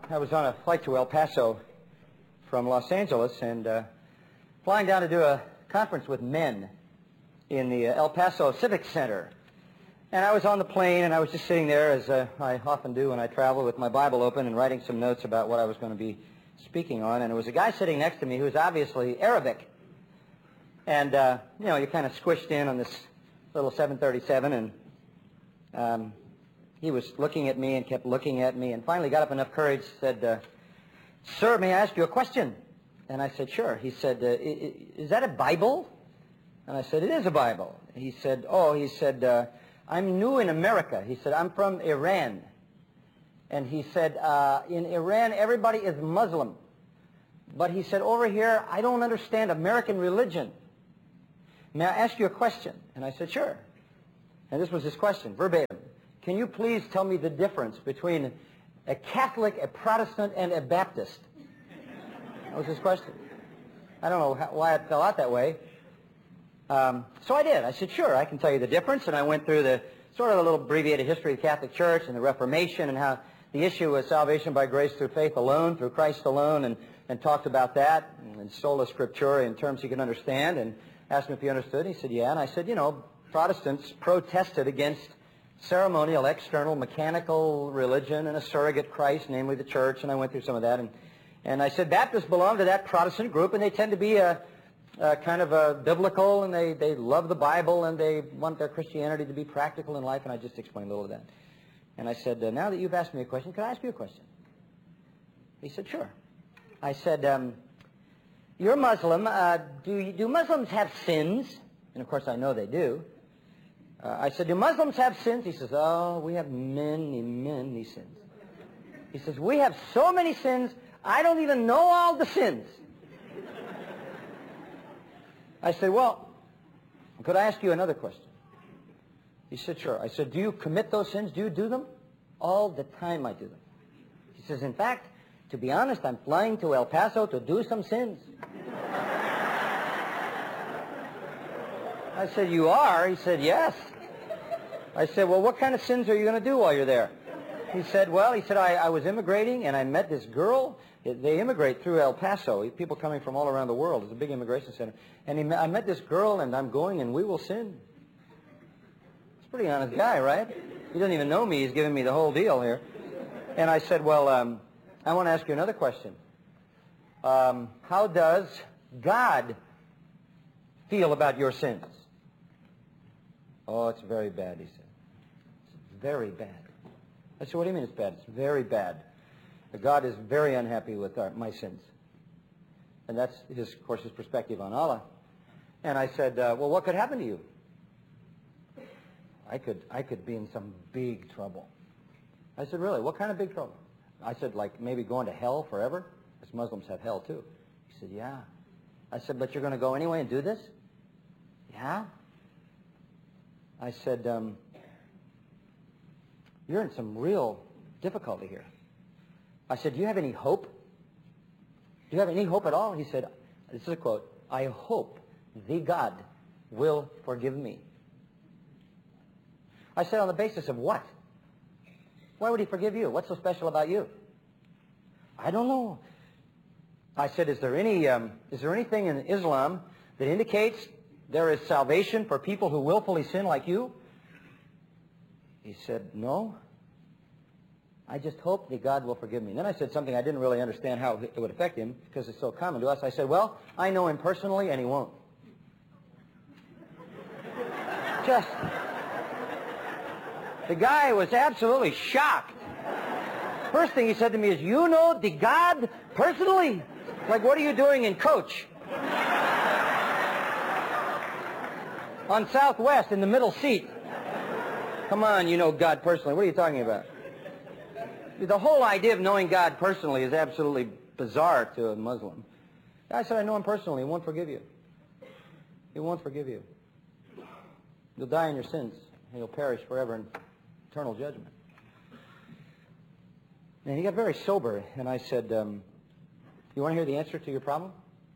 I was on a flight to El Paso from Los Angeles and flying down to do a conference with men in the El Paso Civic Center. And I was on the plane, and I was just sitting there, as I often do when I travel, with my Bible open and writing some notes about what I was going to be speaking on. And there was a guy sitting next to me who was obviously Arabic. And, you're kind of squished in on this little 737, and he was looking at me and kept looking at me, and finally got up enough courage, said, "Sir, may I ask you a question?" And I said, "Sure." He said, "Is that a Bible?" And I said, "It is a Bible." He said, "I'm new in America." He said, "I'm from Iran." And he said, "In Iran, everybody is Muslim. But," he said, "over here, I don't understand American religion. May I ask you a question?" And I said, "Sure." And this was his question, verbatim. "Can you please tell me the difference between a Catholic, a Protestant, and a Baptist?" That was his question. I don't know why it fell out that way. So I did. I said, "Sure, I can tell you the difference." And I went through the sort of a little abbreviated history of the Catholic Church and the Reformation and how the issue was salvation by grace through faith alone, through Christ alone, and talked about that and sola scriptura in terms he could understand, and asked him if he understood. He said, "Yeah." And I said, Protestants protested against ceremonial, external, mechanical religion and a surrogate Christ, namely the church, and I went through some of that. And I said, Baptists belong to that Protestant group, and they tend to be kind of biblical, and they love the Bible, and they want their Christianity to be practical in life, and I just explained a little of that. And I said, "Now that you've asked me a question, can I ask you a question?" He said, "Sure." I said, "You're Muslim. Do Muslims have sins?" And of course I know they do. I said, "Do Muslims have sins?" He says, "Oh, we have many, many sins." He says, "We have so many sins, I don't even know all the sins." I said, "Well, could I ask you another question?" He said, "Sure." I said, "Do you commit those sins? Do you do them?" "All the time I do them." He says, "In fact, to be honest, I'm flying to El Paso to do some sins." I said, "You are?" He said, "Yes." I said, "Well, what kind of sins are you going to do while you're there?" He said, I was immigrating, and I met this girl. They immigrate through El Paso, people coming from all around the world. It's a big immigration center. And I met this girl, and I'm going, and we will sin." He's a pretty honest guy, right? He doesn't even know me. He's giving me the whole deal here. And I said, "Well, I want to ask you another question. How does God feel about your sins?" "Oh, it's very bad," he said. "It's very bad." I said, "What do you mean it's bad?" "It's very bad. God is very unhappy with my sins." And that's, of course, his perspective on Allah. And I said, "Well, what could happen to you?" I could be in some big trouble." I said, "Really? What kind of big trouble?" I said, "Like maybe going to hell forever?" Because Muslims have hell too. He said, "Yeah." I said, "But you're going to go anyway and do this?" "Yeah." I said, "You're in some real difficulty here." I said, "Do you have any hope? Do you have any hope at all?" He said, this is a quote, "I hope the God will forgive me." I said, "On the basis of what? Why would he forgive you? What's so special about you?" "I don't know." I said, is there anything in Islam that indicates there is salvation for people who willfully sin like you?" He said, "No. I just hope that God will forgive me." And then I said something I didn't really understand how it would affect him because it's so common to us. I said, "Well, I know him personally, and he won't." The guy was absolutely shocked. First thing he said to me is, "You know the God personally?" Like, what are you doing in Coach? On Southwest in the middle seat. Come on, you know God personally. What are you talking about? The whole idea of knowing God personally is absolutely bizarre to a Muslim. I said, "I know him personally. He won't forgive you. He won't forgive you. You'll die in your sins, and you'll perish forever in eternal judgment." And he got very sober, and I said, "You want to hear the answer to your problem?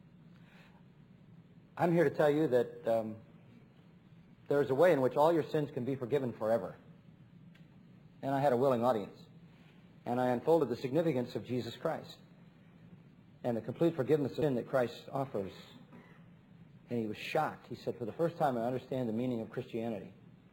I'm here to tell you that there's a way in which all your sins can be forgiven forever." And I had a willing audience. and I unfolded the significance of Jesus Christ and the complete forgiveness of sin that Christ offers. And he was shocked. He said, for the first time I understand the meaning of Christianity.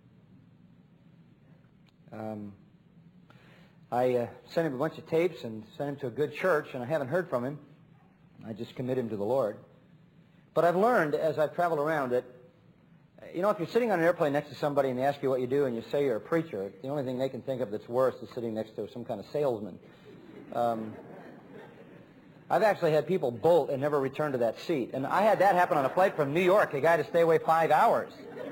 I sent him a bunch of tapes and sent him to a good church, and I haven't heard from him. I just commit him to the Lord. But I've learned as I've traveled around that, you know, if you're sitting on an airplane next to somebody and they ask you what you do and you say you're a preacher, the only thing they can think of that's worse is sitting next to some kind of salesman. I've actually had people bolt and never return to that seat. And I had that happen on a flight from New York. A guy had to stay away 5 hours.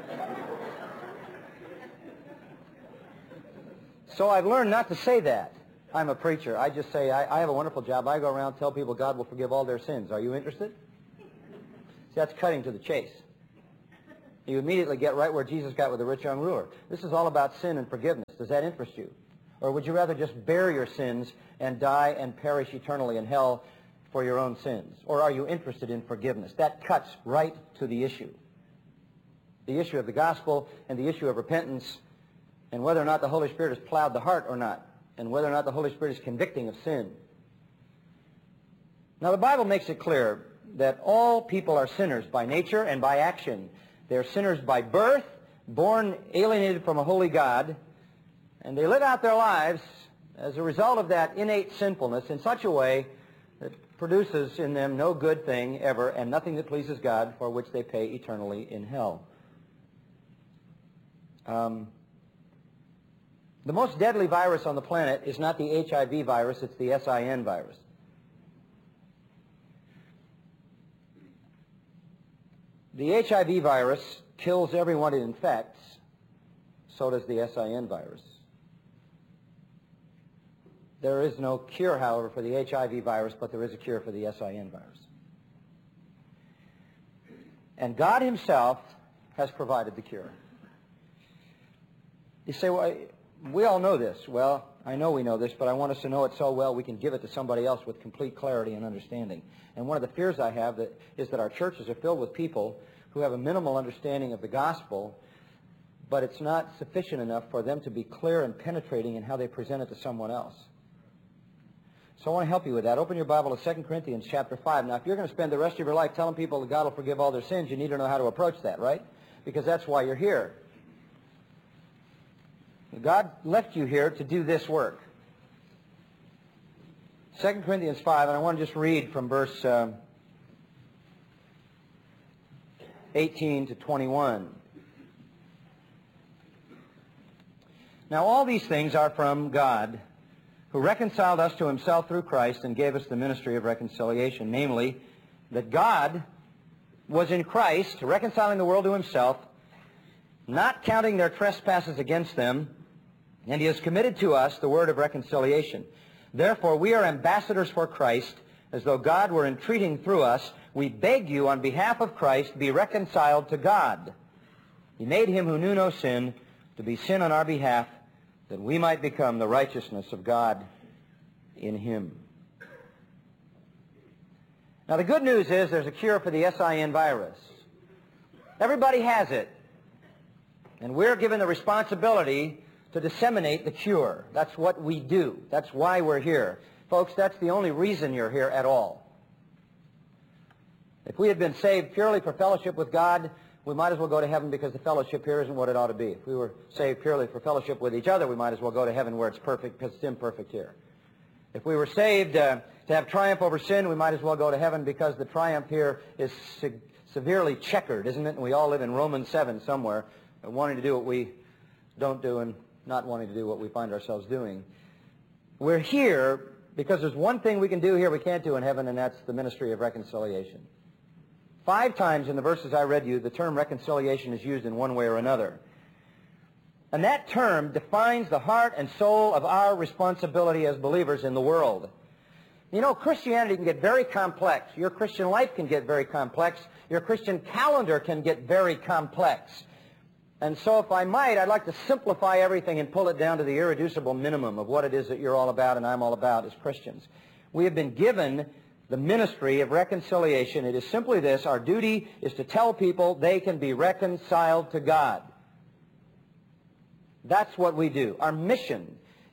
So I've learned not to say that. I'm a preacher. I just say, I have a wonderful job. I go around and tell people God will forgive all their sins. Are you interested? See, that's cutting to the chase. You immediately get right where Jesus got with the rich young ruler. This is all about sin and forgiveness. Does that interest you? Or would you rather just bear your sins and die and perish eternally in hell for your own sins? Or are you interested in forgiveness? That cuts right to the issue. The issue of the gospel and the issue of repentance, and whether or not the Holy Spirit has plowed the heart or not, and whether or not the Holy Spirit is convicting of sin. Now, the Bible makes it clear that all people are sinners by nature and by action. They're sinners by birth, born alienated from a holy God, and they live out their lives as a result of that innate sinfulness in such a way that produces in them no good thing ever and nothing that pleases God, for which they pay eternally in hell. The most deadly virus on the planet is not the HIV virus, it's the SIN virus. The HIV virus kills everyone it infects, so does the SIN virus. There is no cure, however, for the HIV virus, but there is a cure for the SIN virus. And God himself has provided the cure. You say, well, we all know this. Well, I know we know this, but I want us to know it so well we can give it to somebody else with complete clarity and understanding. And one of the fears I have is that our churches are filled with people who have a minimal understanding of the gospel, but it's not sufficient enough for them to be clear and penetrating in how they present it to someone else. So I want to help you with that. Open your Bible to 2 Corinthians chapter 5. Now, if you're going to spend the rest of your life telling people that God will forgive all their sins, you need to know how to approach that, right? Because that's why you're here. God left you here to do this work. 2 Corinthians 5, and I want to just read from verse 18 to 21. Now all these things are from God, who reconciled us to himself through Christ and gave us the ministry of reconciliation, namely, that God was in Christ, reconciling the world to himself, not counting their trespasses against them, and he has committed to us the word of reconciliation. Therefore, we are ambassadors for Christ, as though God were entreating through us. We beg you, on behalf of Christ, be reconciled to God. He made him who knew no sin to be sin on our behalf, that we might become the righteousness of God in him. Now, the good news is there's a cure for the SIN virus. Everybody has it. And we're given the responsibility to disseminate the cure. That's what we do. That's why we're here. Folks, that's the only reason you're here at all. If we had been saved purely for fellowship with God, we might as well go to heaven because the fellowship here isn't what it ought to be. If we were saved purely for fellowship with each other, we might as well go to heaven where it's perfect because it's imperfect here. If we were saved to have triumph over sin, we might as well go to heaven because the triumph here is severely checkered, isn't it? And we all live in Romans 7 somewhere, wanting to do what we don't do and not wanting to do what we find ourselves doing. We're here because there's one thing we can do here we can't do in heaven, and that's the ministry of reconciliation. 5 times in the verses I read you, the term reconciliation is used in one way or another. And that term defines the heart and soul of our responsibility as believers in the world. You know, Christianity can get very complex. Your Christian life can get very complex. Your Christian calendar can get very complex. And so, if I might, I'd like to simplify everything and pull it down to the irreducible minimum of what it is that you're all about and I'm all about as Christians. We have been given the ministry of reconciliation. It is simply this: our duty is to tell people they can be reconciled to God. That's what we do. Our mission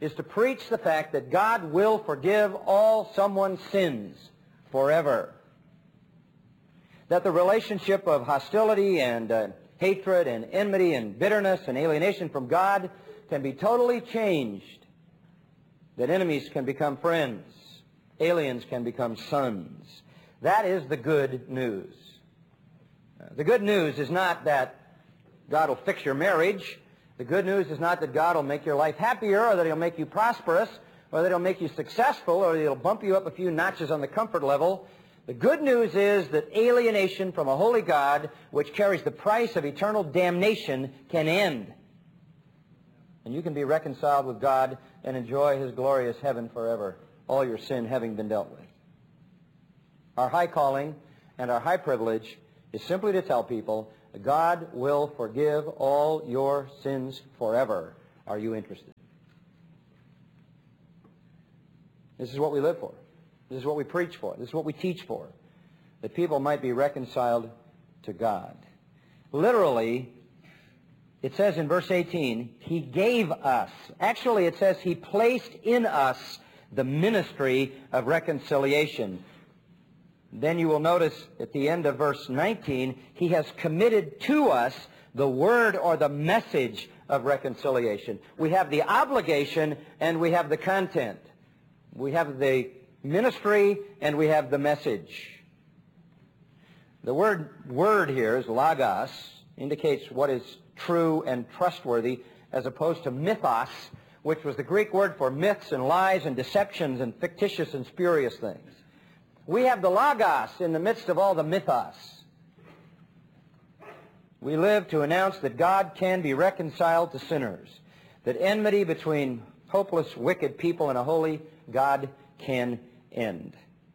is to preach the fact that God will forgive all someone's sins forever. That the relationship of hostility and hatred and enmity and bitterness and alienation from God can be totally changed. That enemies can become friends. Aliens can become sons. That is the good news. The good news is not that God will fix your marriage. The good news is not that God will make your life happier, or that He'll make you prosperous, or that He'll make you successful, or that He'll bump you up a few notches on the comfort level. The good news is that alienation from a holy God, which carries the price of eternal damnation, can end. And you can be reconciled with God and enjoy His glorious heaven forever, all your sin having been dealt with. Our high calling and our high privilege is simply to tell people that God will forgive all your sins forever. Are you interested? This is what we live for. This is what we preach for. This is what we teach for. That people might be reconciled to God. Literally, it says in verse 18, He gave us. Actually, it says He placed in us the ministry of reconciliation. Then you will notice at the end of verse 19, He has committed to us the word or the message of reconciliation. We have the obligation and we have the content. We have the ministry and we have the message. The word here is logos, indicates what is true and trustworthy, as opposed to mythos, which was the Greek word for myths and lies and deceptions and fictitious and spurious things. We have the logos in the midst of all the mythos. We live to announce that God can be reconciled to sinners, that enmity between hopeless, wicked people and a holy God can end.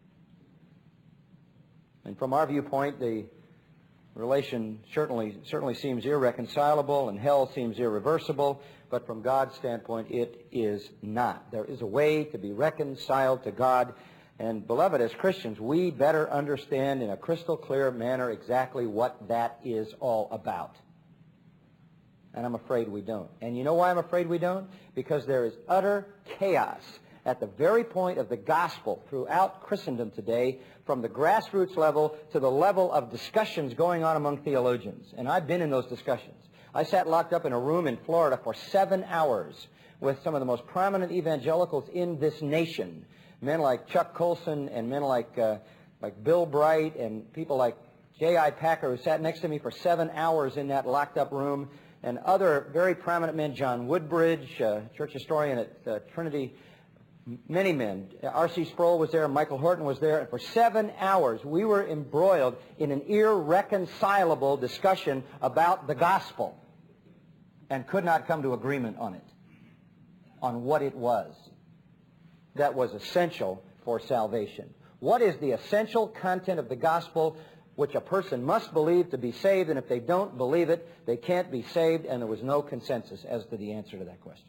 And from our viewpoint, the relation certainly seems irreconcilable, and hell seems irreversible, but from God's standpoint, it is not. There is a way to be reconciled to God. And beloved, as Christians, we better understand in a crystal clear manner exactly what that is all about. And I'm afraid we don't. And you know why I'm afraid we don't? Because there is utter chaos at the very point of the gospel throughout Christendom today, from the grassroots level to the level of discussions going on among theologians. And I've been in those discussions. I sat locked up in a room in Florida for 7 hours with some of the most prominent evangelicals in this nation. Men like Chuck Colson and men like Bill Bright and people like J.I. Packer, who sat next to me for 7 hours in that locked-up room, and other very prominent men, John Woodbridge, church historian at Trinity, many men. R.C. Sproul was there, Michael Horton was there, and for 7 hours we were embroiled in an irreconcilable discussion about the gospel and could not come to agreement on it, on what it was that was essential for salvation. What is the essential content of the gospel which a person must believe to be saved, and if they don't believe it, they can't be saved, and there was no consensus as to the answer to that question.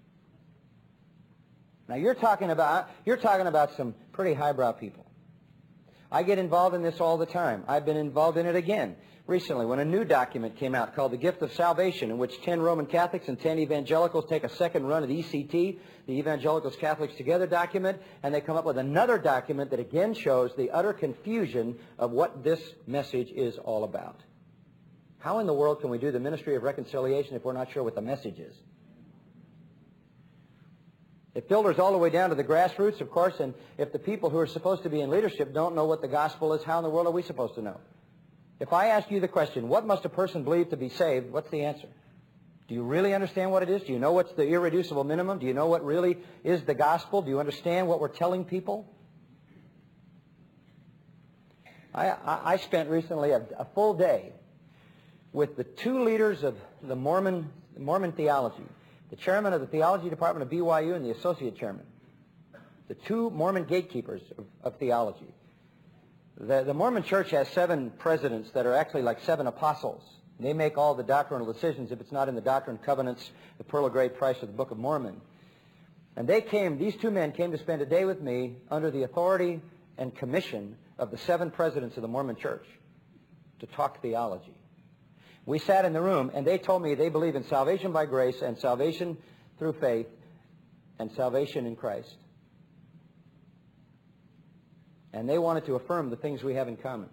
Now you're talking about some pretty highbrow people. I get involved in this all the time. I've been involved in it again recently when a new document came out called The Gift of Salvation, in which 10 Roman Catholics and 10 evangelicals take a second run at ECT, the Evangelicals Catholics Together document, and they come up with another document that again shows the utter confusion of what this message is all about. How in the world can we do the ministry of reconciliation if we're not sure what the message is? It filters all the way down to the grassroots, of course, and if the people who are supposed to be in leadership don't know what the gospel is, how in the world are we supposed to know? If I ask you the question, what must a person believe to be saved, what's the answer? Do you really understand what it is? Do you know what's the irreducible minimum? Do you know what really is the gospel? Do you understand what we're telling people? I spent recently a full day with the two leaders of the Mormon theology, the chairman of the theology department of BYU and the associate chairman, the two Mormon gatekeepers of theology. The Mormon church has 7 presidents that are actually like 7 apostles. They make all the doctrinal decisions if it's not in the Doctrine and Covenants, the Pearl of Great Price, or the Book of Mormon. And these two men came to spend a day with me under the authority and commission of the 7 presidents of the Mormon church to talk theology. We sat in the room, and they told me they believe in salvation by grace and salvation through faith, and salvation in Christ. And they wanted to affirm the things we have in common.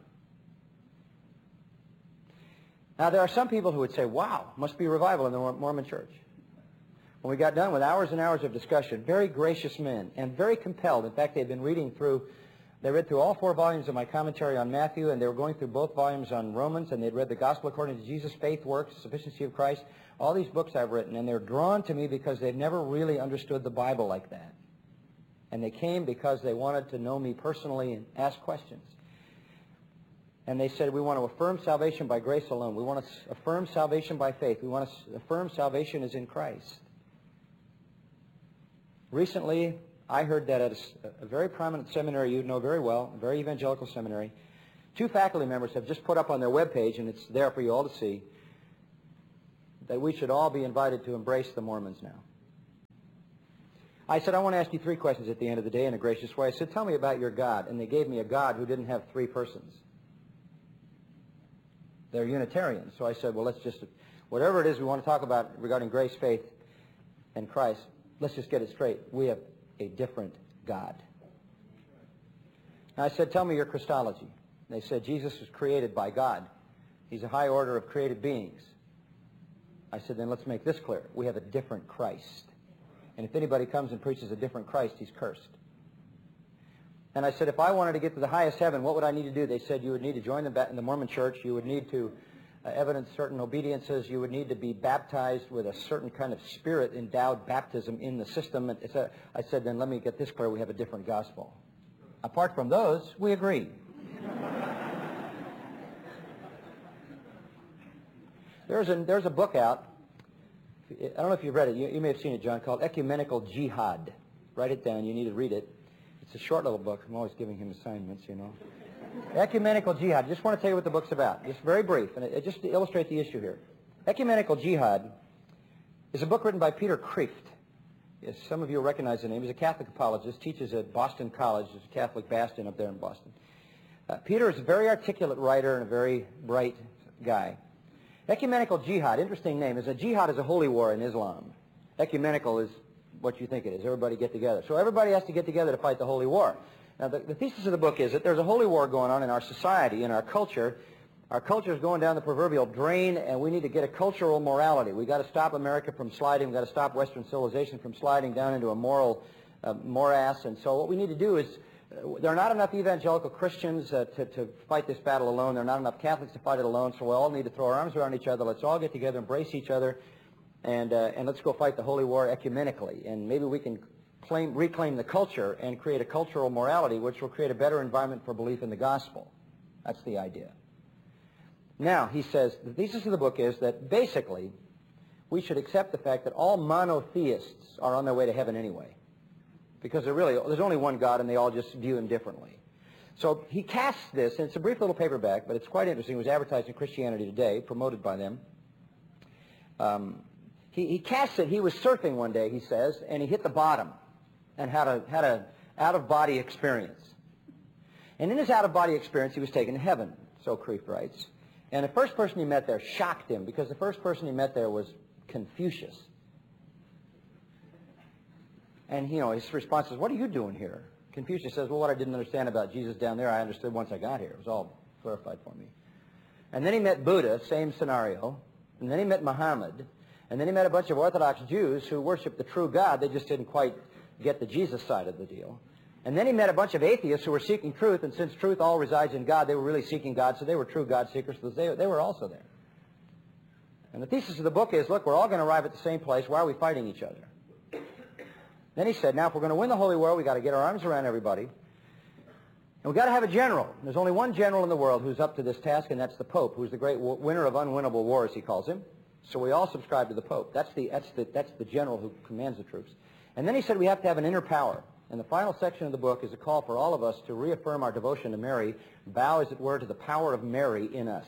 Now, there are some people who would say, wow, must be revival in the Mormon church. When we got done with hours and hours of discussion, very gracious men and very compelled. In fact, they read through all 4 volumes of my commentary on Matthew, and they were going through both volumes on Romans, and they'd read the Gospel According to Jesus, Faith, Works, Sufficiency of Christ, all these books I've written, and they're drawn to me because they've never really understood the Bible like that. And they came because they wanted to know me personally and ask questions. And they said, we want to affirm salvation by grace alone. We want to affirm salvation by faith. We want to affirm salvation is in Christ. Recently, I heard that at a very prominent seminary you know very well, a very evangelical seminary, 2 faculty members have just put up on their webpage, and it's there for you all to see, that we should all be invited to embrace the Mormons now. I said, I want to ask you 3 questions at the end of the day in a gracious way. I said, tell me about your God. And they gave me a God who didn't have 3 persons. They're Unitarians. So I said, well, let's just, whatever it is we want to talk about regarding grace, faith, and Christ, let's just get it straight. We have a different God. And I said, tell me your Christology. And they said, Jesus was created by God. He's a high order of created beings. I said, then let's make this clear. We have a different Christ. And if anybody comes and preaches a different Christ, he's cursed. And I said, if I wanted to get to the highest heaven, what would I need to do? They said, you would need to join the Mormon church. You would need to evidence certain obediences. You would need to be baptized with a certain kind of spirit-endowed baptism in the system. And I said, then let me get this clear. We have a different gospel. Apart from those, we agree. There's a book out. I don't know if you've read it. You may have seen it, John, called Ecumenical Jihad. Write it down. You need to read it. It's a short little book. I'm always giving him assignments, you know. Ecumenical Jihad. I just want to tell you what the book's about. Just very brief, and just to illustrate the issue here. Ecumenical Jihad is a book written by Peter Kreeft. Yes, some of you will recognize the name. He's a Catholic apologist, teaches at Boston College. It's a Catholic bastion up there in Boston. Peter is a very articulate writer and a very bright guy. Ecumenical Jihad, interesting name, is a jihad is a holy war in Islam. Ecumenical is what you think it is. Everybody get together. So everybody has to get together to fight the holy war. Now, the thesis of the book is that there's a holy war going on in our society, in our culture. Our culture is going down the proverbial drain, and we need to get a cultural morality. We've got to stop America from sliding. We've got to stop Western civilization from sliding down into a moral morass. And so what we need to do is, there are not enough evangelical Christians to fight this battle alone. There are not enough Catholics to fight it alone, so we all need to throw our arms around each other. Let's all get together, embrace each other, and let's go fight the holy war ecumenically. And maybe we can reclaim the culture and create a cultural morality which will create a better environment for belief in the gospel. That's the idea. Now, he says, the thesis of the book is that basically we should accept the fact that all monotheists are on their way to heaven anyway. Because there's only one God, and they all just view him differently. So he casts this, and it's a brief little paperback, but it's quite interesting. It was advertised in Christianity Today, promoted by them. He casts it. He was surfing one day, he says, and he hit the bottom and had a out-of-body experience. And in his out-of-body experience, he was taken to heaven, so Kreeft writes. And the first person he met there shocked him, because the first person he met there was Confucius. And, his response is, what are you doing here? Confucius says, well, what I didn't understand about Jesus down there, I understood once I got here. It was all clarified for me. And then he met Buddha, same scenario. And then he met Muhammad. And then he met a bunch of Orthodox Jews who worship the true God. They just didn't quite get the Jesus side of the deal. And then he met a bunch of atheists who were seeking truth, and since truth all resides in God, they were really seeking God, so they were true God seekers, so they were also there. And the thesis of the book is, look, we're all going to arrive at the same place. Why are we fighting each other? Then he said, now, if we're going to win the holy war, we've got to get our arms around everybody. And we've got to have a general. There's only one general in the world who's up to this task, and that's the Pope, who's the great winner of unwinnable wars, he calls him. So we all subscribe to the Pope. That's the general who commands the troops. And then he said we have to have an inner power. And the final section of the book is a call for all of us to reaffirm our devotion to Mary, bow, as it were, to the power of Mary in us.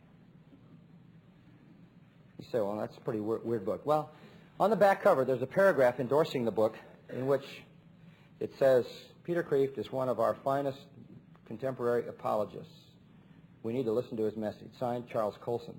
You say, well, that's a pretty weird book. Well, on the back cover, there's a paragraph endorsing the book in which it says, Peter Kreeft is one of our finest contemporary apologists. We need to listen to his message. Signed, Charles Colson.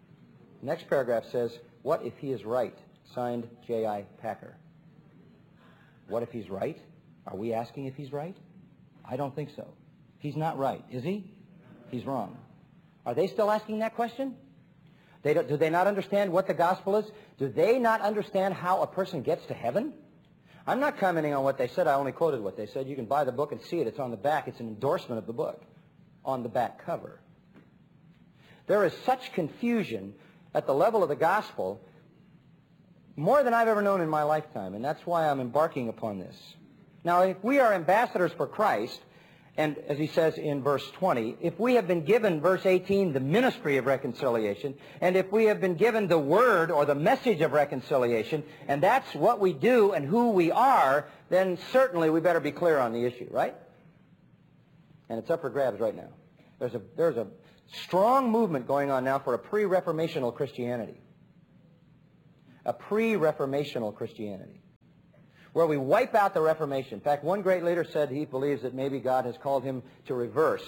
The next paragraph says, what if he is right? Signed, J.I. Packer. What if he's right? Are we asking if he's right? I don't think so. He's not right, is he? He's wrong. Are they still asking that question? Do they not understand what the gospel is? Do they not understand how a person gets to heaven? I'm not commenting on what they said. I only quoted what they said. You can buy the book and see it. It's on the back. It's an endorsement of the book on the back cover. There is such confusion at the level of the gospel, more than I've ever known in my lifetime, and that's why I'm embarking upon this. Now, if we are ambassadors for Christ, and as he says in verse 20, if we have been given, verse 18, the ministry of reconciliation, and if we have been given the word or the message of reconciliation, and that's what we do and who we are, then certainly we better be clear on the issue, right? And it's up for grabs right now. There's a strong movement going on now for a pre-reformational Christianity. A pre-reformational Christianity, where we wipe out the Reformation. In fact, one great leader said he believes that maybe God has called him to reverse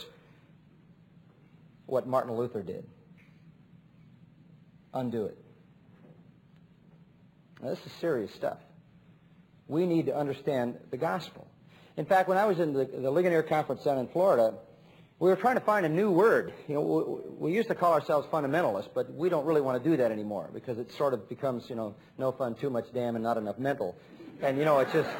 what Martin Luther did. Undo it. Now, this is serious stuff. We need to understand the gospel. In fact, when I was in the Ligonier Conference down in Florida, we were trying to find a new word. You know, we used to call ourselves fundamentalists, but we don't really want to do that anymore because it sort of becomes, no fun, too much damn, and not enough mental. And, it's just,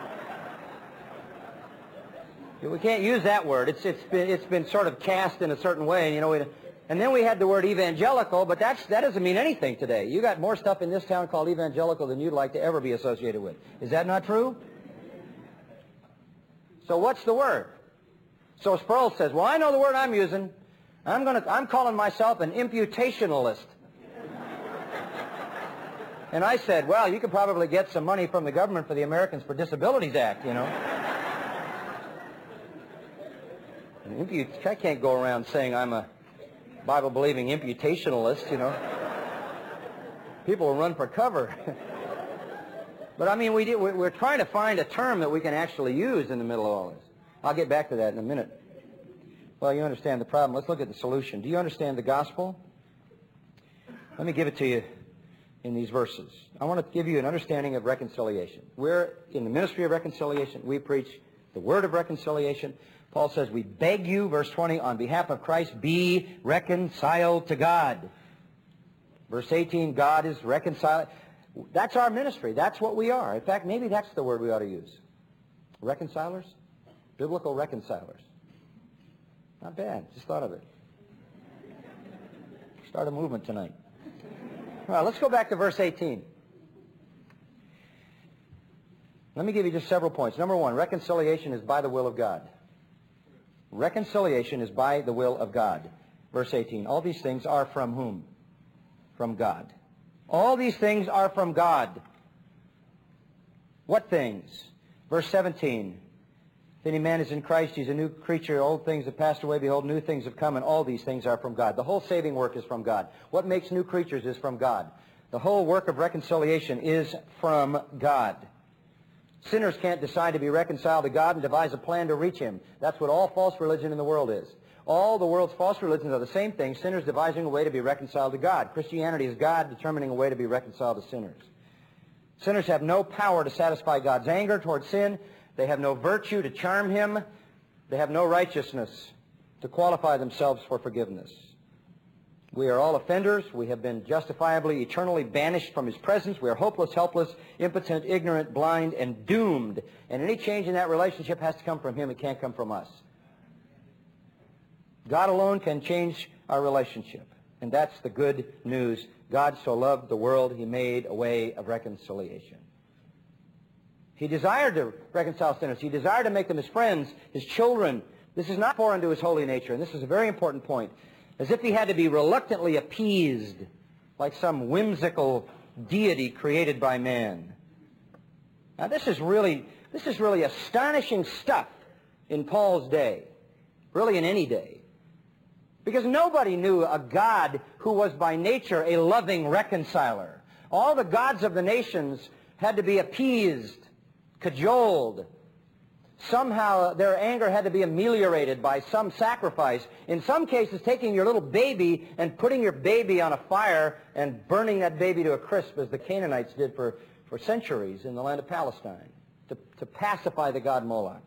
we can't use that word. It's been sort of cast in a certain way, and then we had the word evangelical, but that doesn't mean anything today. You got more stuff in this town called evangelical than you'd like to ever be associated with. Is that not true? So what's the word? So Sproul says, well, I know the word I'm using. I'm calling myself an imputationalist. And I said, well, you could probably get some money from the government for the Americans for Disabilities Act, I can't go around saying I'm a Bible-believing imputationalist, People will run for cover. But, I mean, we're trying to find a term that we can actually use in the middle of all this. I'll get back to that in a minute. Well, you understand the problem. Let's look at the solution. Do you understand the gospel? Let me give it to you in these verses. I want to give you an understanding of reconciliation. We're in the ministry of reconciliation. We preach the word of reconciliation. Paul says, we beg you, verse 20, on behalf of Christ, be reconciled to God. Verse 18, God is reconciled. That's our ministry. That's what we are. In fact, maybe that's the word we ought to use. Reconcilers? Biblical reconcilers. Not bad. Just thought of it. Start a movement tonight. All right, let's go back to verse 18. Let me give you just several points. Number one, reconciliation is by the will of God. Reconciliation is by the will of God. Verse 18, all these things are from whom? From God. All these things are from God. What things? Verse 17, if any man is in Christ, he's a new creature. Old things have passed away. Behold, new things have come, and all these things are from God. The whole saving work is from God. What makes new creatures is from God. The whole work of reconciliation is from God. Sinners can't decide to be reconciled to God and devise a plan to reach Him. That's what all false religion in the world is. All the world's false religions are the same thing, sinners devising a way to be reconciled to God. Christianity is God determining a way to be reconciled to sinners. Sinners have no power to satisfy God's anger toward sin. They have no virtue to charm Him. They have no righteousness to qualify themselves for forgiveness. We are all offenders. We have been justifiably, eternally banished from His presence. We are hopeless, helpless, impotent, ignorant, blind, and doomed. And any change in that relationship has to come from Him. It can't come from us. God alone can change our relationship. And that's the good news. God so loved the world, He made a way of reconciliation. He desired to reconcile sinners. He desired to make them His friends, His children. This is not foreign to His holy nature, and this is a very important point. As if He had to be reluctantly appeased like some whimsical deity created by man. Now this is really astonishing stuff in Paul's day, really in any day. Because nobody knew a God who was by nature a loving reconciler. All the gods of the nations had to be appeased, cajoled. Somehow their anger had to be ameliorated by some sacrifice. In some cases, taking your little baby and putting your baby on a fire and burning that baby to a crisp, as the Canaanites did for centuries in the land of Palestine, to pacify the god Moloch.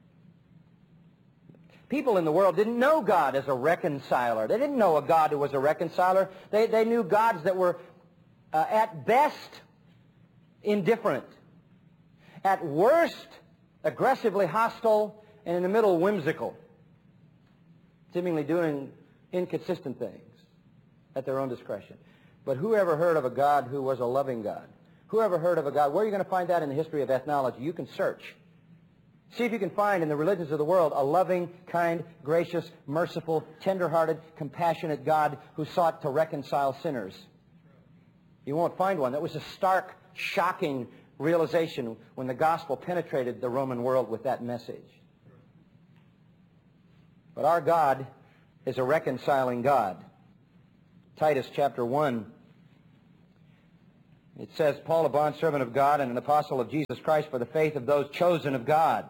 People in the world didn't know God as a reconciler. They didn't know a God who was a reconciler. They knew gods that were, at best, indifferent. At worst, aggressively hostile, and in the middle, whimsical. Seemingly doing inconsistent things at their own discretion. But who ever heard of a God who was a loving God? Who ever heard of a God? Where are you going to find that in the history of ethnology? You can search. See if you can find in the religions of the world a loving, kind, gracious, merciful, tender-hearted, compassionate God who sought to reconcile sinners. You won't find one. That was a stark, shocking realization when the gospel penetrated the Roman world with that message. But our God is a reconciling God. Titus chapter 1. It says, Paul, a bondservant of God and an apostle of Jesus Christ for the faith of those chosen of God.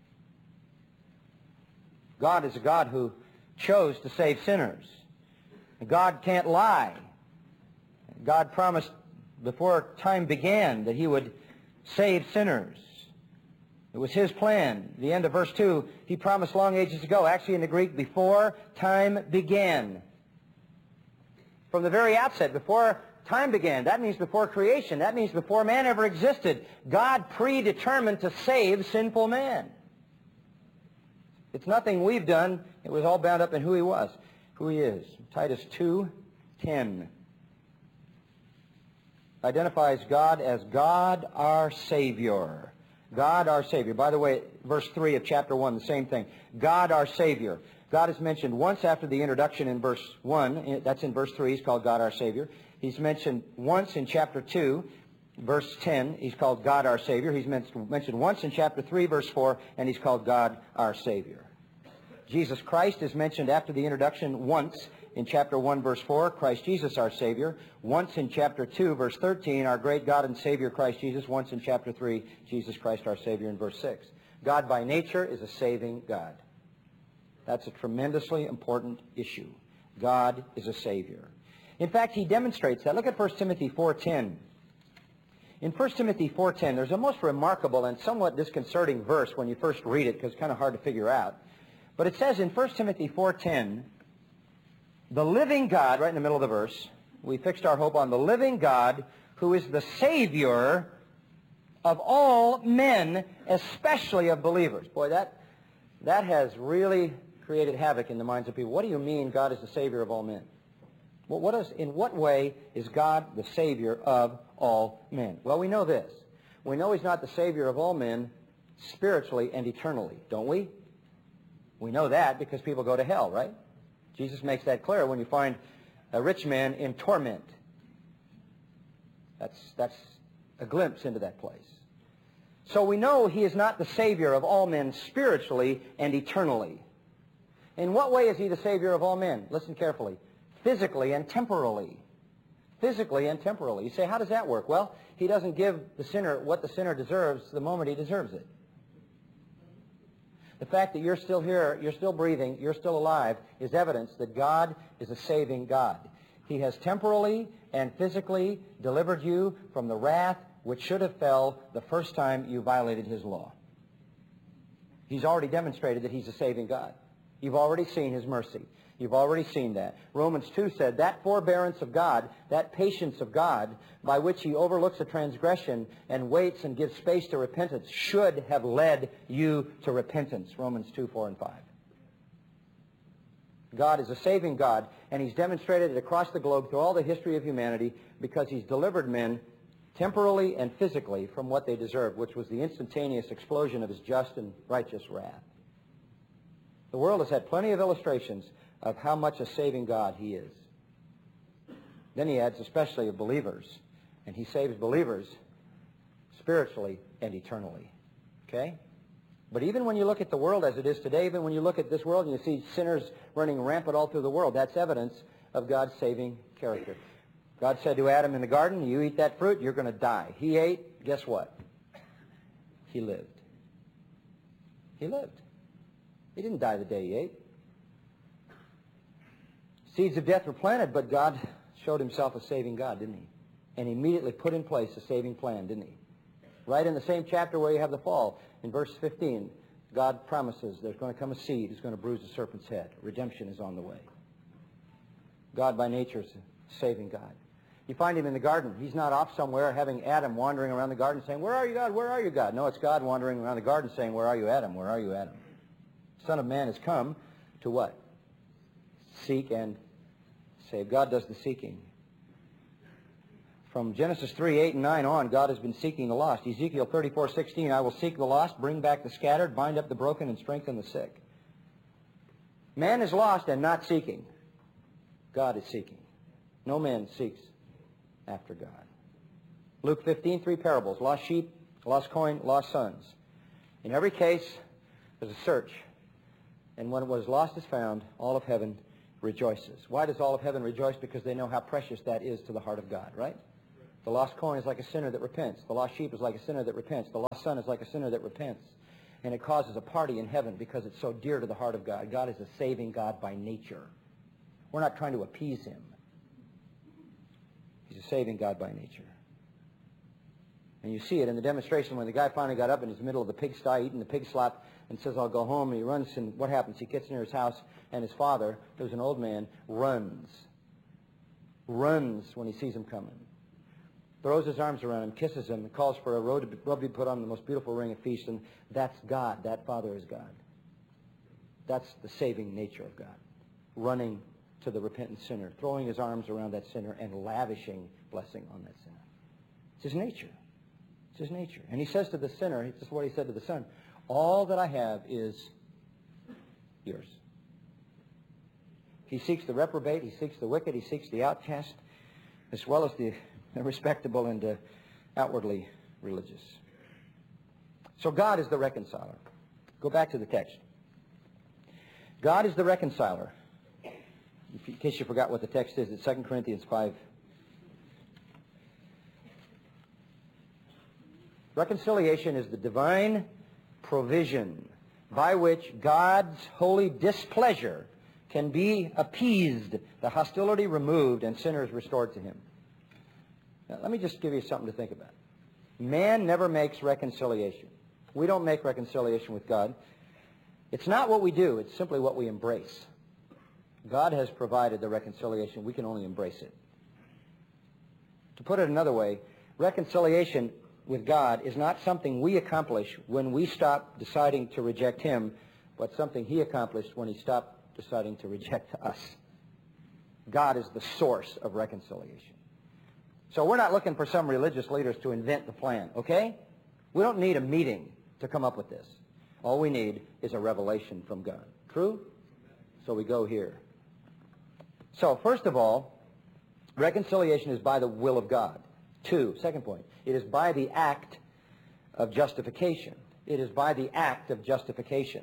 God is a God who chose to save sinners. God can't lie. God promised before time began that he would save sinners. It was his plan. The end of verse 2, he promised long ages ago, actually in the Greek, before time began. From the very outset, before time began, that means before creation, that means before man ever existed, God predetermined to save sinful man. It's nothing we've done. It was all bound up in who he was, who he is. Titus 2:10 identifies God as God our Savior. God our Savior. By the way, verse 3 of chapter 1, the same thing. God our Savior. God is mentioned once after the introduction in verse 1. That's in verse 3. He's called God our Savior. He's mentioned once in chapter 2, verse 10. He's called God our Savior. He's mentioned once in chapter 3, verse 4, and he's called God our Savior. Jesus Christ is mentioned after the introduction once in chapter 1, verse 4, Christ Jesus our Savior. Once in chapter 2, verse 13, our great God and Savior Christ Jesus. Once in chapter 3, Jesus Christ our Savior in verse 6. God by nature is a saving God. That's a tremendously important issue. God is a Savior. In fact, he demonstrates that. Look at 1 Timothy 4:10. In 1 Timothy 4:10, there's a most remarkable and somewhat disconcerting verse when you first read it because it's kind of hard to figure out. But it says in 1 Timothy 4:10, the living God, right in the middle of the verse, we fixed our hope on the living God who is the Savior of all men, especially of believers. Boy, that has really created havoc in the minds of people. What do you mean God is the Savior of all men? Well, in what way is God the Savior of all men? Well, we know this. We know he's not the Savior of all men spiritually and eternally, don't we? We know that because people go to hell, right? Jesus makes that clear when you find a rich man in torment. That's a glimpse into that place. So we know he is not the Savior of all men spiritually and eternally. In what way is he the Savior of all men? Listen carefully. Physically and temporally. Physically and temporally. You say, how does that work? Well, he doesn't give the sinner what the sinner deserves the moment he deserves it. The fact that you're still here, you're still breathing, you're still alive, is evidence that God is a saving God. He has temporally and physically delivered you from the wrath which should have fell the first time you violated his law. He's already demonstrated that he's a saving God. You've already seen his mercy. You've already seen that. Romans 2 said that forbearance of God, that patience of God, by which he overlooks a transgression and waits and gives space to repentance, should have led you to repentance. Romans 2, 4, and 5. God is a saving God, and he's demonstrated it across the globe through all the history of humanity because he's delivered men temporally and physically from what they deserved, which was the instantaneous explosion of his just and righteous wrath. The world has had plenty of illustrations of how much a saving God he is. Then he adds especially of believers, and he saves believers spiritually and eternally. Okay? But even when you look at the world as it is today, even when you look at this world and you see sinners running rampant all through the world, that's evidence of God's saving character. God said to Adam in the garden, you eat that fruit, you're going to die. He ate, guess what? He lived. He lived. He didn't die the day he ate. Seeds of death were planted, but God showed himself a saving God, didn't he? And immediately put in place a saving plan, didn't he? Right in the same chapter where you have the fall, in verse 15, God promises there's going to come a seed who's going to bruise the serpent's head. Redemption is on the way. God by nature is a saving God. You find him in the garden. He's not off somewhere having Adam wandering around the garden saying, "Where are you, God? Where are you, God?" No, it's God wandering around the garden saying, "Where are you, Adam? Where are you, Adam?" The Son of Man has come to what? Seek and save. God does the seeking. From Genesis 3, 8 and 9 on, God has been seeking the lost. Ezekiel 34:16, "I will seek the lost, bring back the scattered, bind up the broken, and strengthen the sick." Man is lost and not seeking. God is seeking. No man seeks after God. Luke 15, 3 parables. Lost sheep, lost coin, lost sons. In every case, there's a search. And when what is lost is found, all of heaven rejoices. Why does all of heaven rejoice? Because they know how precious that is to the heart of God, right? The lost coin is like a sinner that repents. The lost sheep is like a sinner that repents. The lost son is like a sinner that repents. And it causes a party in heaven because it's so dear to the heart of God. God is a saving God by nature. We're not trying to appease him. He's a saving God by nature. And you see it in the demonstration when the guy finally got up in the middle of the pigsty eating the pig slop and says, "I'll go home." And he runs, and what happens? He gets near his house, and his father, who's an old man, runs when he sees him coming. Throws his arms around him, kisses him, and calls for a robe to be put on, the most beautiful ring of feast. And that's God. That Father is God. That's the saving nature of God. Running to the repentant sinner, throwing his arms around that sinner, and lavishing blessing on that sinner. It's his nature. It's his nature. And he says to the sinner, this is what he said to the son, "All that I have is yours." He seeks the reprobate, he seeks the wicked, he seeks the outcast, as well as the respectable and outwardly religious. So God is the reconciler. Go back to the text. God is the reconciler. In case you forgot what the text is, it's 2 Corinthians 5. Reconciliation is the divine provision by which God's holy displeasure can be appeased, the hostility removed, and sinners restored to him. Now, let me just give you something to think about. Man never makes reconciliation. We don't make reconciliation with God. It's not what we do. It's simply what we embrace. God has provided the reconciliation. We can only embrace it. To put it another way, reconciliation with God is not something we accomplish when we stop deciding to reject him, but something he accomplished when he stopped deciding to reject us. God is the source of reconciliation. So we're not looking for some religious leaders to invent the plan, okay? We don't need a meeting to come up with this. All we need is a revelation from God. True? So we go here. So, first of all, reconciliation is by the will of God. Second point, it is by the act of justification. It is by the act of justification.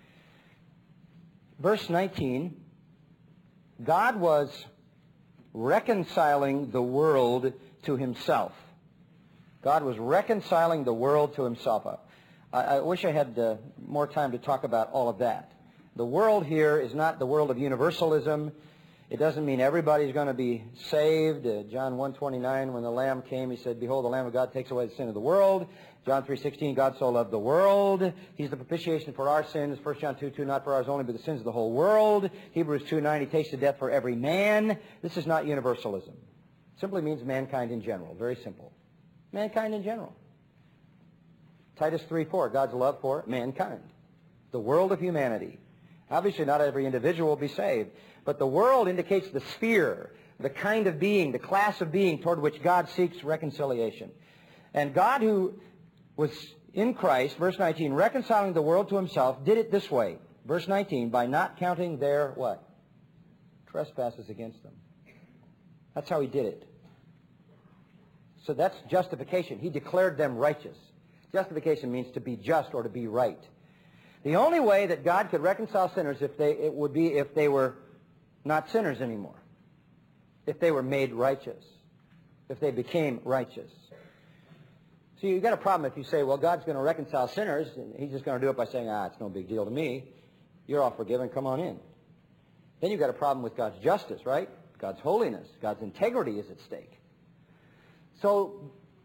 Verse 19, God was reconciling the world to himself. God was reconciling the world to himself. I wish I had more time to talk about all of that. The world here is not the world of universalism. It doesn't mean everybody's going to be saved. John 1:29, when the Lamb came, he said, "Behold, the Lamb of God takes away the sin of the world." John 3:16, God so loved the world. He's the propitiation for our sins. 1 John 2:2, not for ours only, but the sins of the whole world. Hebrews 2:9, he tasted death for every man. This is not universalism. It simply means mankind in general. Very simple. Mankind in general. Titus 3:4, God's love for mankind. The world of humanity. Obviously, not every individual will be saved, but the world indicates the sphere, the kind of being, the class of being toward which God seeks reconciliation. And God, who was in Christ, verse 19, reconciling the world to himself, did it this way. Verse 19, by not counting their, what? Trespasses against them. That's how he did it. So that's justification. He declared them righteous. Justification means to be just or to be right. The only way that God could reconcile sinners would be if they were not sinners anymore. If they were made righteous. If they became righteous. So you've got a problem if you say, well, God's going to reconcile sinners, and he's just going to do it by saying, it's no big deal to me. You're all forgiven. Come on in. Then you've got a problem with God's justice, right? God's holiness. God's integrity is at stake. So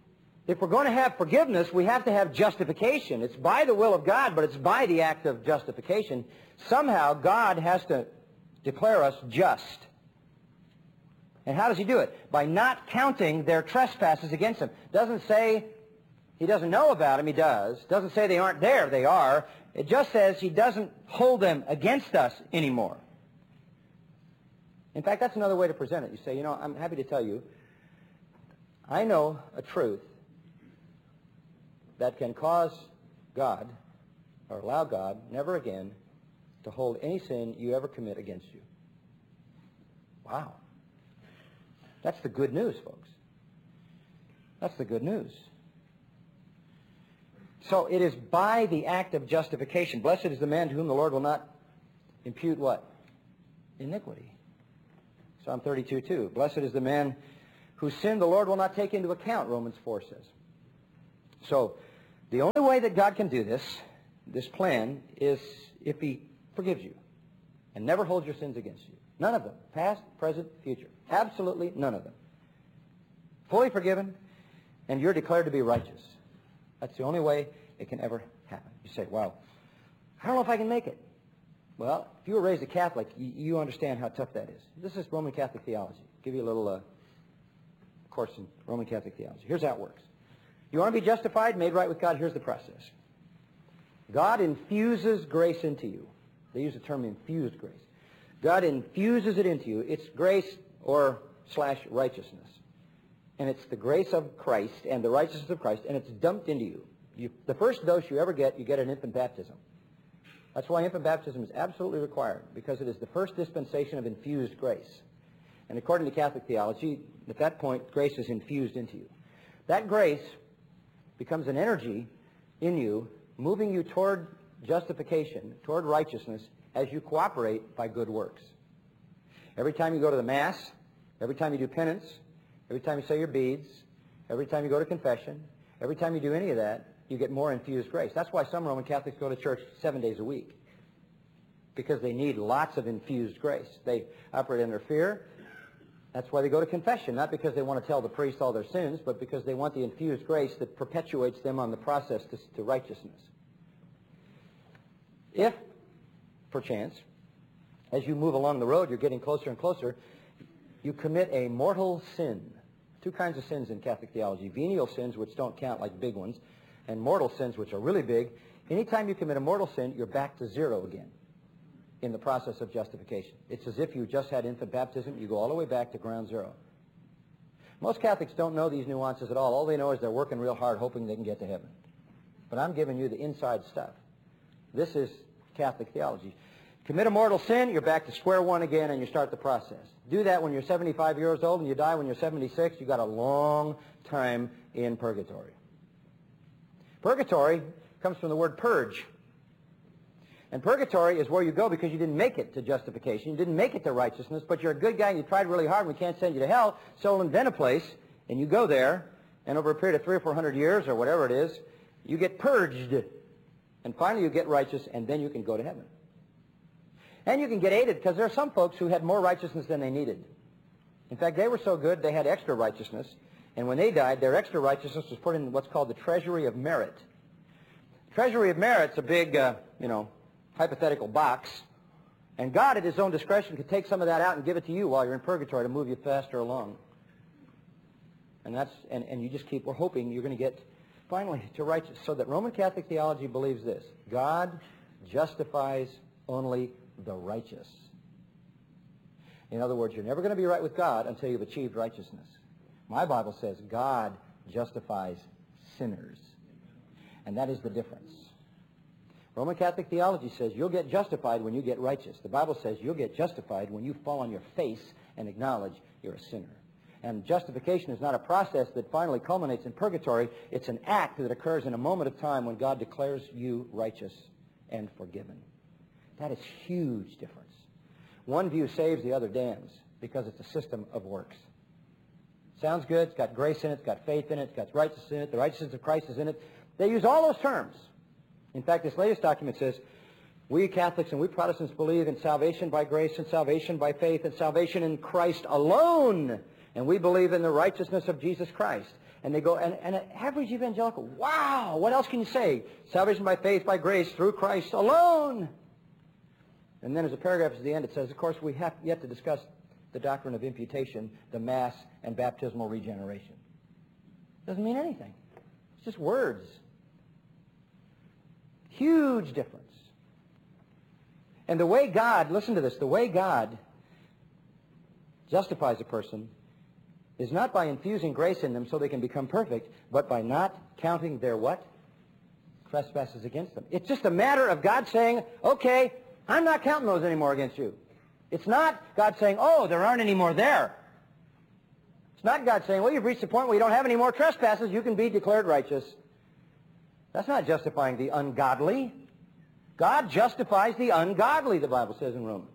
If we're going to have forgiveness, we have to have justification. It's by the will of God, but it's by the act of justification. Somehow, God has to declare us just. And how does he do it? By not counting their trespasses against him. Doesn't say he doesn't know about them, he does. Doesn't say they aren't there, they are. It just says he doesn't hold them against us anymore. In fact, that's another way to present it. You say, I'm happy to tell you, I know a truth that can cause God, or allow God, never again, to hold any sin you ever commit against you. Wow. That's the good news, folks. That's the good news. So it is by the act of justification. Blessed is the man to whom the Lord will not impute what? Iniquity. Psalm 32:2. Blessed is the man whose sin the Lord will not take into account, Romans 4 says. So the only way that God can do this plan, is if he forgives you and never holds your sins against you. None of them. Past, present, future. Absolutely none of them. Fully forgiven, and you're declared to be righteous. That's the only way it can ever happen. You say, wow, I don't know if I can make it. Well, if you were raised a Catholic, you understand how tough that is. This is Roman Catholic theology. I'll give you a little course in Roman Catholic theology. Here's how it works. You want to be justified, made right with God? Here's the process. God infuses grace into you. They use the term infused grace. God infuses it into you. It's grace or / righteousness. And it's the grace of Christ and the righteousness of Christ, and it's dumped into you. The first dose you ever get, you get an infant baptism. That's why infant baptism is absolutely required, because it is the first dispensation of infused grace. And according to Catholic theology, at that point, grace is infused into you. That grace becomes an energy in you, moving you toward justification, toward righteousness, as you cooperate by good works. Every time you go to the Mass, every time you do penance, every time you say your beads, every time you go to confession, every time you do any of that, you get more infused grace. That's why some Roman Catholics go to church 7 days a week, because they need lots of infused grace. They operate under fear. That's why they go to confession, not because they want to tell the priest all their sins, but because they want the infused grace that perpetuates them on the process to righteousness. If, perchance, as you move along the road, you're getting closer and closer, you commit a mortal sin. Two kinds of sins in Catholic theology. Venial sins, which don't count like big ones, and mortal sins, which are really big. Anytime you commit a mortal sin, you're back to zero again in the process of justification. It's as if you just had infant baptism. You go all the way back to ground zero. Most Catholics don't know these nuances at all. All they know is they're working real hard hoping they can get to heaven. But I'm giving you the inside stuff. This is Catholic theology. Commit a mortal sin, you're back to square one again, and you start the process. Do that when you're 75 years old and you die when you're 76, you've got a long time in purgatory. Purgatory comes from the word purge. And purgatory is where you go because you didn't make it to justification. You didn't make it to righteousness, but you're a good guy and you tried really hard and we can't send you to hell, so we'll invent a place, and you go there, and over a period of 300 or 400 years, or whatever it is, you get purged. And finally you get righteous, and then you can go to heaven. And you can get aided, because there are some folks who had more righteousness than they needed. In fact, they were so good, they had extra righteousness. And when they died, their extra righteousness was put in what's called the treasury of merit. Treasury of merit's a big, hypothetical box. And God, at his own discretion, could take some of that out and give it to you while you're in purgatory to move you faster along. And you just we're hoping you're going to get finally to righteous. So that Roman Catholic theology believes this: God justifies only the righteous. In other words, you're never going to be right with God until you've achieved righteousness. My Bible says God justifies sinners. And that is the difference. Roman Catholic theology says you'll get justified when you get righteous. The Bible says you'll get justified when you fall on your face and acknowledge you're a sinner. And justification is not a process that finally culminates in purgatory. It's an act that occurs in a moment of time when God declares you righteous and forgiven. That is huge difference. One view saves, the other damns, because it's a system of works. Sounds good. It's got grace in it. It's got faith in it. It's got righteousness in it. The righteousness of Christ is in it. They use all those terms. In fact, this latest document says, we Catholics and we Protestants believe in salvation by grace and salvation by faith and salvation in Christ alone. And we believe in the righteousness of Jesus Christ. And they go, and an average evangelical, wow, what else can you say? Salvation by faith, by grace, through Christ alone. And then as a paragraph at the end, it says, of course, we have yet to discuss the doctrine of imputation, the Mass, and baptismal regeneration. Doesn't mean anything. It's just words. Huge difference. And the way God, listen to this, the way God justifies a person is not by infusing grace in them so they can become perfect, but by not counting their what? Trespasses against them. It's just a matter of God saying, okay, I'm not counting those anymore against you. It's not God saying, oh, there aren't any more there. It's not God saying, well, you've reached the point where you don't have any more trespasses, you can be declared righteous. That's not justifying the ungodly. God justifies the ungodly, the Bible says in Romans.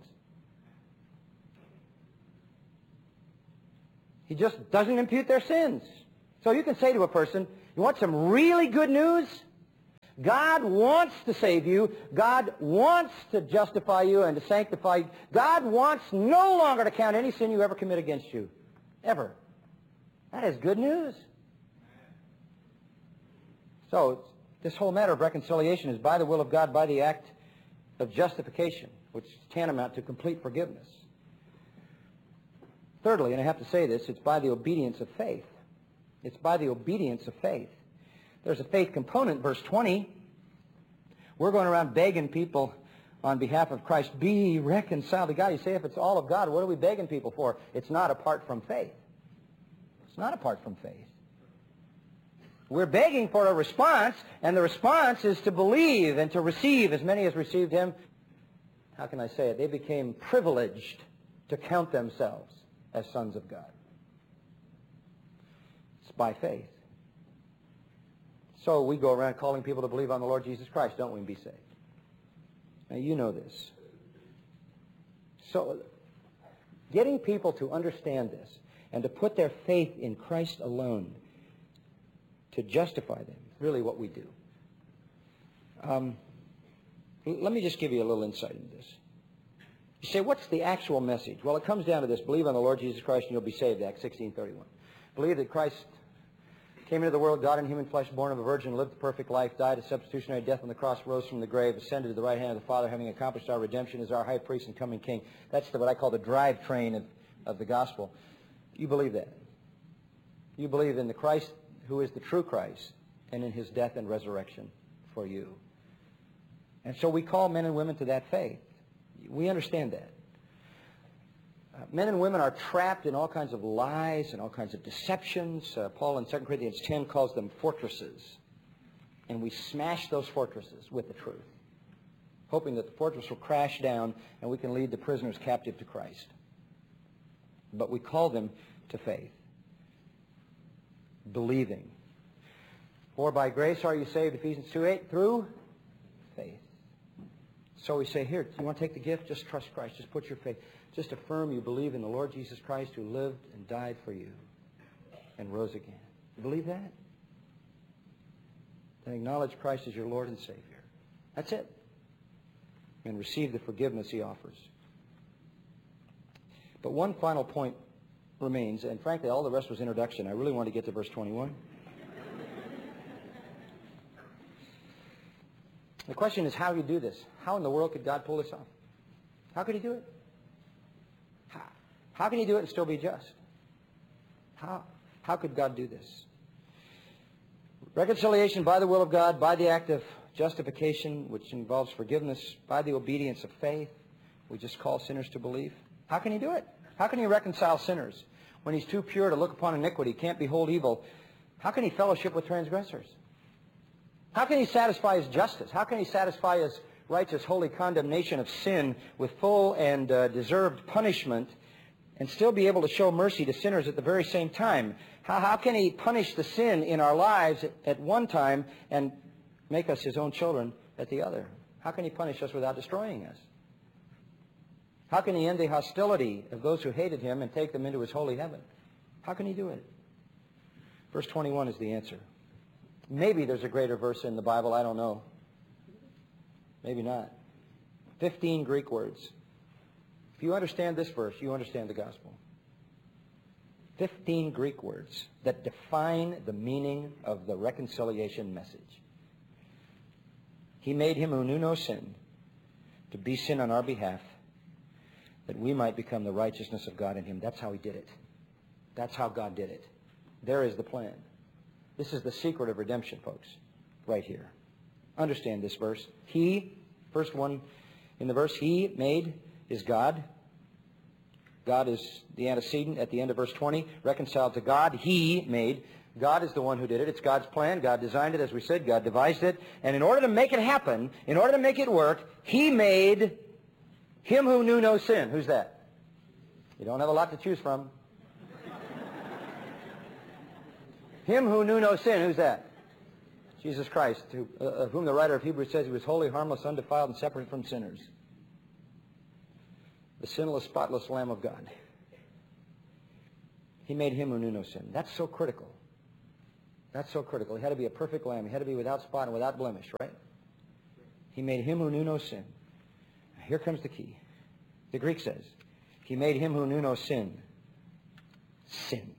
He just doesn't impute their sins. So you can say to a person, you want some really good news? God wants to save you. God wants to justify you and to sanctify you. God wants no longer to count any sin you ever commit against you. Ever. That is good news. So this whole matter of reconciliation is by the will of God, by the act of justification, which is tantamount to complete forgiveness. Thirdly, and I have to say this, it's by the obedience of faith. It's by the obedience of faith. There's a faith component, verse 20. We're going around begging people on behalf of Christ, be reconciled to God. You say, if it's all of God, what are we begging people for? It's not apart from faith. It's not apart from faith. We're begging for a response, and the response is to believe and to receive. As many as received him, how can I say it? They became privileged to count themselves as sons of God. It's by faith. So we go around calling people to believe on the Lord Jesus Christ, don't we, and be saved. Now, you know this. So getting people to understand this and to put their faith in Christ alone to justify them is really what we do. Let me just give you a little insight into this. You say, what's the actual message? Well, it comes down to this. Believe on the Lord Jesus Christ and you'll be saved, Acts 16:31. Believe that Christ came into the world, God in human flesh, born of a virgin, lived the perfect life, died a substitutionary death on the cross, rose from the grave, ascended to the right hand of the Father, having accomplished our redemption as our high priest and coming king. That's what I call the drivetrain of the gospel. You believe that. You believe in the Christ who is the true Christ and in his death and resurrection for you. And so we call men and women to that faith. We understand that. Men and women are trapped in all kinds of lies and all kinds of deceptions. Paul in 2 Corinthians 10 calls them fortresses. And we smash those fortresses with the truth, hoping that the fortress will crash down and we can lead the prisoners captive to Christ. But we call them to faith. Believing. For by grace are you saved, Ephesians 2:8, through faith. So we say, here, do you want to take the gift? Just trust Christ. Just put your faith. Just affirm you believe in the Lord Jesus Christ who lived and died for you and rose again. You believe that? Then acknowledge Christ as your Lord and Savior. That's it. And receive the forgiveness he offers. But one final point remains, and frankly, all the rest was introduction. I really want to get to verse 21. The question is how do you do this? How in the world could God pull this off? How could he do it? How can he do it and still be just? How could God do this? Reconciliation by the will of God, by the act of justification, which involves forgiveness, by the obedience of faith. We just call sinners to believe. How can he do it? How can he reconcile sinners? When he's too pure to look upon iniquity, can't behold evil, how can he fellowship with transgressors? How can he satisfy his justice? How can he satisfy his righteous, holy condemnation of sin with full and deserved punishment and still be able to show mercy to sinners at the very same time? How can he punish the sin in our lives at one time and make us his own children at the other? How can he punish us without destroying us? How can he end the hostility of those who hated him and take them into his holy heaven? How can he do it? Verse 21 is the answer. Maybe there's a greater verse in the Bible. I don't know. Maybe not. 15 Greek words. If you understand this verse, you understand the gospel. 15 Greek words that define the meaning of the reconciliation message. He made him who knew no sin to be sin on our behalf, that we might become the righteousness of God in him. That's how he did it. That's how God did it. There is the plan. This is the secret of redemption, folks, right here. Understand this verse. He, first one in the verse, he made is God. God is the antecedent at the end of verse 20. Reconciled to God, he made. God is the one who did it. It's God's plan. God designed it, as we said. God devised it. And in order to make it happen, in order to make it work, he made him who knew no sin. Who's that? You don't have a lot to choose from. Him who knew no sin. Who's that? Jesus Christ, of whom the writer of Hebrews says he was holy, harmless, undefiled, and separate from sinners. The sinless, spotless Lamb of God. He made him who knew no sin. That's so critical. That's so critical. He had to be a perfect lamb. He had to be without spot and without blemish, right? He made him who knew no sin. Here comes the key. The Greek says, he made him who knew no sin, sin.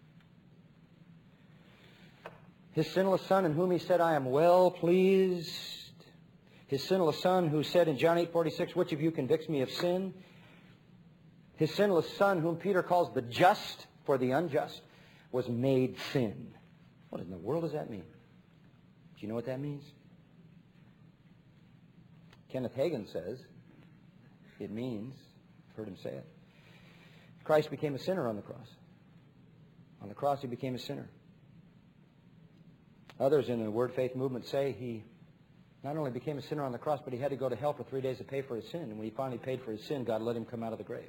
His sinless Son, in whom he said, I am well pleased. His sinless Son, who said in John 8:46, which of you convicts me of sin? His sinless Son, whom Peter calls the just for the unjust, was made sin. What in the world does that mean? Do you know what that means? Kenneth Hagin says it means, I've heard him say it, Christ became a sinner on the cross. On the cross he became a sinner. Others in the Word Faith movement say he not only became a sinner on the cross, but he had to go to hell for 3 days to pay for his sin. And when he finally paid for his sin, God let him come out of the grave.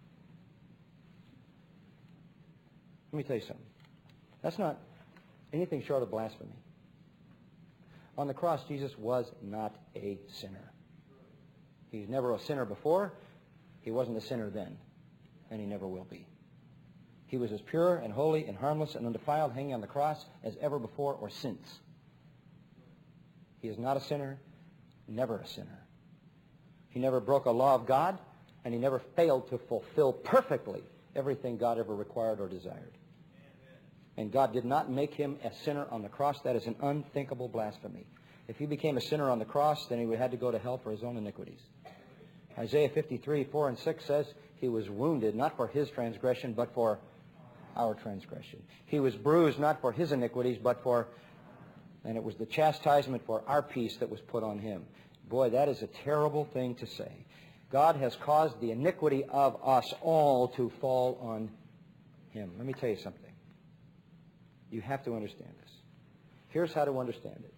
Let me tell you something. That's not anything short of blasphemy. On the cross, Jesus was not a sinner. He's never a sinner before. He wasn't a sinner then. And he never will be. He was as pure and holy and harmless and undefiled hanging on the cross as ever before or since. He is not a sinner, never a sinner. He never broke a law of God, and he never failed to fulfill perfectly everything God ever required or desired. And God did not make him a sinner on the cross. That is an unthinkable blasphemy. If he became a sinner on the cross, then he would have had to go to hell for his own iniquities. Isaiah 53:4-6 says, he was wounded not for his transgression, but for our transgression. He was bruised not for his iniquities, but for, and it was the chastisement for our peace that was put on him. Boy, that is a terrible thing to say. God has caused the iniquity of us all to fall on him. Let me tell you something. You have to understand this. Here's how to understand it.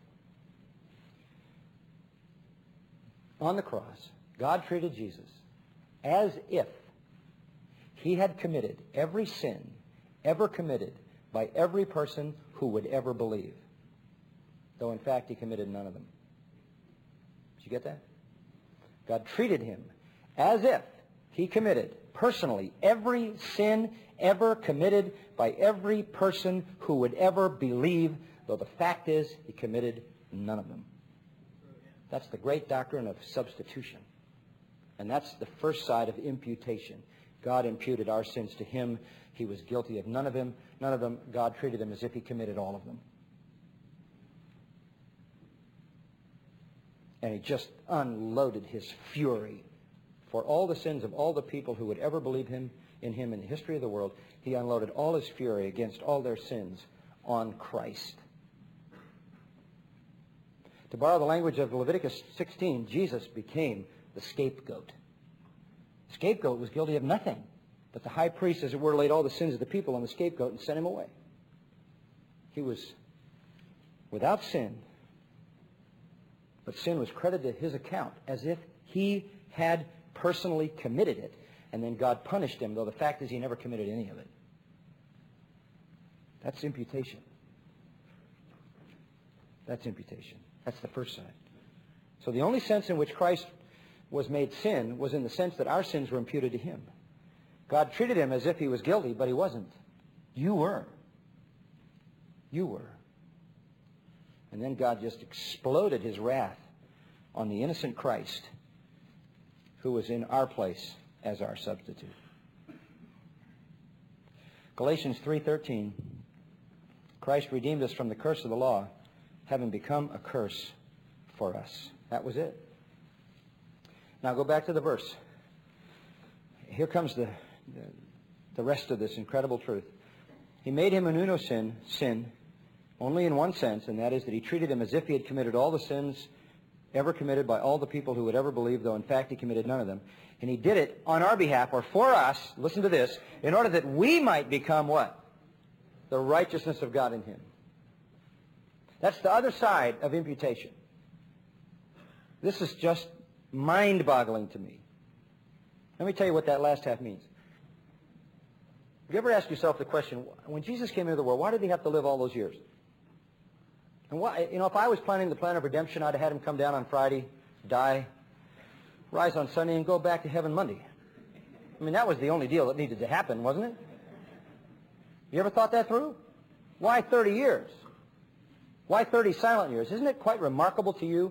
On the cross, God treated Jesus as if he had committed every sin ever committed by every person who would ever believe. Though in fact he committed none of them. Did you get that? God treated him as if he committed personally every sin ever committed by every person who would ever believe, though the fact is he committed none of them. That's the great doctrine of substitution. And that's the first side of imputation. God imputed our sins to him. He was guilty of none of them. None of them. God treated him as if he committed all of them. And he just unloaded his fury for all the sins of all the people who would ever believe in him in the history of the world. He unloaded all his fury against all their sins on Christ. To borrow the language of Leviticus 16, Jesus became the scapegoat. The scapegoat was guilty of nothing, but the high priest, as it were, laid all the sins of the people on the scapegoat and sent him away. He was without sin, but sin was credited to his account as if he had personally committed it, and then God punished him, though the fact is he never committed any of it. That's imputation. That's imputation. That's the first side. So the only sense in which Christ was made sin was in the sense that our sins were imputed to him. God treated him as if he was guilty, but he wasn't. You were. You were. And then God just exploded his wrath on the innocent Christ who was in our place as our substitute. Galatians 3:13. Christ redeemed us from the curse of the law, having become a curse for us. That was it. Now go back to the verse. Here comes the rest of this incredible truth. He made him who knew no sin, only in one sense, and that is that he treated him as if he had committed all the sins ever committed by all the people who would ever believe, though in fact he committed none of them. And he did it on our behalf, or for us, listen to this, in order that we might become what? The righteousness of God in him. That's the other side of imputation. This is just mind-boggling to me. Let me tell you what that last half means. Have you ever asked yourself the question, when Jesus came into the world, why did he have to live all those years? And why, if I was planning the plan of redemption, I'd have had him come down on Friday, die, rise on Sunday, and go back to heaven Monday. I mean, that was the only deal that needed to happen, wasn't it? You ever thought that through? Why 30 years? Why 30 silent years? Isn't it quite remarkable to you